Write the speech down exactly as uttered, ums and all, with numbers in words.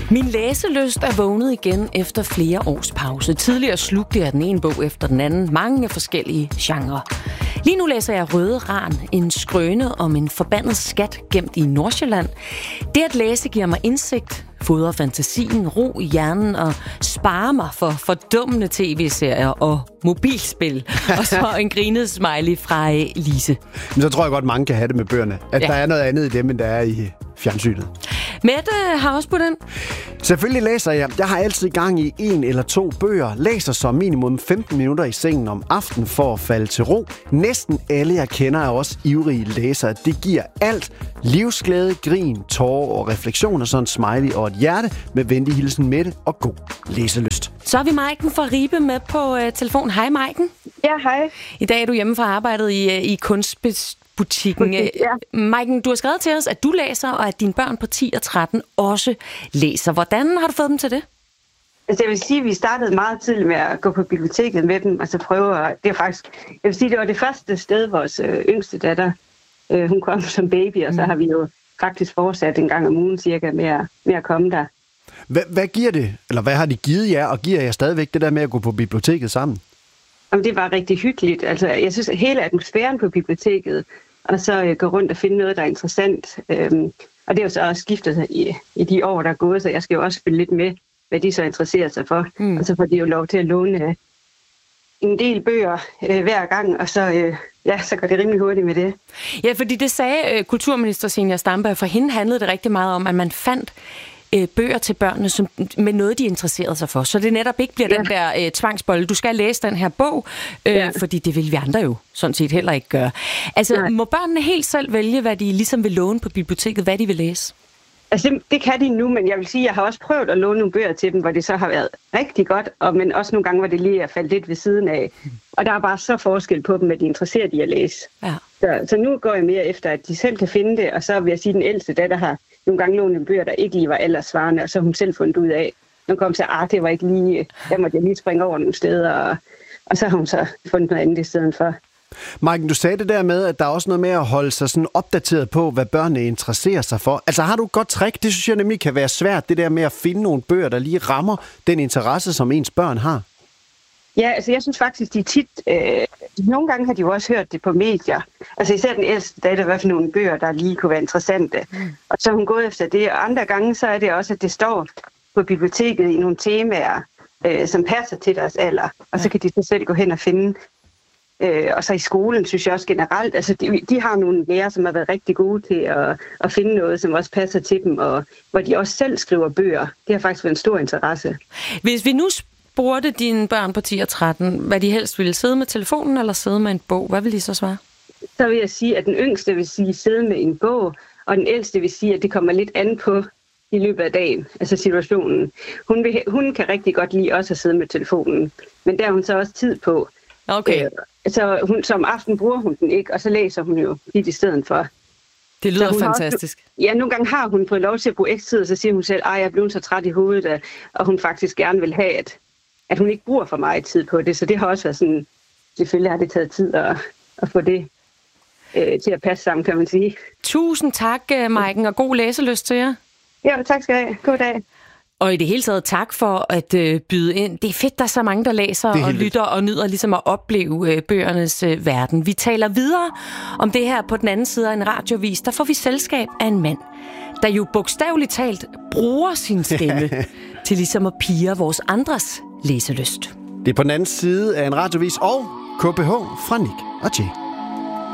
Min læselyst er vågnet igen efter flere års pause. Tidligere slugte jeg den ene bog efter den anden. Mange forskellige genrer. Lige nu læser jeg Røde Ran, en skrøne om en forbandet skat gemt i Nordsjælland. Det at læse giver mig indsigt, fodrer fantasien, ro i hjernen og sparer mig for fordummende tv-serier og mobilspil. Og så en grinet smiley fra Lise. Men så tror jeg godt, mange kan have det med bøgerne. At ja. Der er noget andet i dem, end der er i fjernsynet. Mette har også på den. Selvfølgelig læser jeg. Jeg har altid gang i en eller to bøger. Læser som minimum femten minutter i sengen om aftenen for at falde til ro. Næsten alle, jeg kender, er også ivrige læsere. Det giver alt. Livsglæde, grin, tårer og refleksioner. Sådan en smiley og et hjerte med venlig hilsen Mette og god læselyst. Så har vi Maiken fra Ribe med på uh, telefon. Hej Maiken. Ja, hej. I dag er du hjemme fra arbejdet i, uh, i kunstbutikken. Ja. Maiken, du har skrevet til os, at du læser, og at dine børn på ti og tretten også læser. Hvordan har du fået dem til det? Altså, jeg vil sige, at vi startede meget tidligt med at gå på biblioteket med dem, altså prøve at, det er faktisk, jeg vil sige, det var det første sted, vores øh, yngste datter, øh, hun kom som baby, og så har vi jo faktisk fortsat en gang om ugen cirka med at, med at komme der. Hvad, hvad giver det, eller hvad har de givet jer, og giver jer stadigvæk det der med at gå på biblioteket sammen? Jamen, det var rigtig hyggeligt. Altså, jeg synes, at hele atmosfæren på biblioteket, og så øh, gå rundt og finde noget, der er interessant, øhm, og det er jo så også skiftet i, i de år, der er gået, så jeg skal jo også følge lidt med, hvad de så interesserer sig for. Mm. Og så får de jo lov til at låne en del bøger øh, hver gang, og så, øh, ja, så går det rimelig hurtigt med det. Ja, fordi det sagde øh, kulturminister Zenia Stampe, for hende handlede det rigtig meget om, at man fandt øh, bøger til børnene som, med noget, de interesserede sig for. Så det netop ikke bliver ja. den der øh, tvangsbold. Du skal læse den her bog, øh, ja. fordi det vil vi andre jo sådan set heller ikke gøre. Altså, Nej. Må børnene helt selv vælge, hvad de ligesom vil låne på biblioteket, hvad de vil læse? Altså, det, det kan de nu, men jeg vil sige, at jeg har også prøvet at låne nogle bøger til dem, hvor det så har været rigtig godt, og, men også nogle gange, hvor det lige er faldet lidt ved siden af. Og der er bare så forskel på dem, at de er interesseret i at læse. Ja. Så, så nu går jeg mere efter, at de selv kan finde det, og så vil jeg sige, at den ældste datter har nogle gange lånt nogle bøger, der ikke lige var alderssvarende, og så har hun selv fundet ud af, når hun kom til, at det var ikke lige, der måtte jeg lige springe over nogle steder, og, og så har hun så fundet noget andet i stedet for. Maiken, du sagde det der med, at der er også noget med at holde sig sådan opdateret på, hvad børnene interesserer sig for. Altså har du et godt trick? Det synes jeg nemlig kan være svært, det der med at finde nogle bøger, der lige rammer den interesse, som ens børn har. Ja, altså jeg synes faktisk, de tit, øh, nogle gange har de jo også hørt det på medier. Altså især den ældste datter, hvad for nogle bøger, der lige kunne være interessante. Mm. Og så er hun gået efter det, og andre gange så er det også, at det står på biblioteket i nogle temaer, øh, som passer til deres alder. Og så kan de så selv gå hen og finde. Øh, og så i skolen, synes jeg også generelt, altså de, de har nogle lærere, som har været rigtig gode til at, at finde noget, som også passer til dem, og hvor de også selv skriver bøger. Det har faktisk været en stor interesse. Hvis vi nu spurgte dine børn på ti og tretten, hvad de helst ville, sidde med telefonen eller sidde med en bog, hvad vil de så svare? Så vil jeg sige, at den yngste vil sige sidde med en bog, og den ældste vil sige, at det kommer lidt an på i løbet af dagen, altså situationen. Hun, vil, hun kan rigtig godt lide også at sidde med telefonen, men der har hun så også tid på. Okay. Øh, så hun, som aften bruger hun den ikke, og så læser hun jo lidt i stedet for. Det lyder fantastisk. Også, ja, nogle gange har hun fået lov til at bruge ekstra tid, og så siger hun selv, at jeg er blevet så træt i hovedet, og hun faktisk gerne vil have, at, at hun ikke bruger for meget tid på det. Så det har også været sådan, selvfølgelig har det taget tid at, at få det øh, til at passe sammen, kan man sige. Tusind tak, Maiken, og god læselyst til jer. Ja, tak skal jeg have. God dag. Og i det hele taget tak for at øh, byde ind. Det er fedt, der er så mange, der læser og lytter og nyder ligesom at opleve øh, bøgernes øh, verden. Vi taler videre om det her på den anden side af en radiovis. Der får vi selskab af en mand, der jo bogstaveligt talt bruger sin stemme til ligesom at pirre vores andres læselyst. Det er på den anden side af en radiovis og K B H fra Nick og Jay.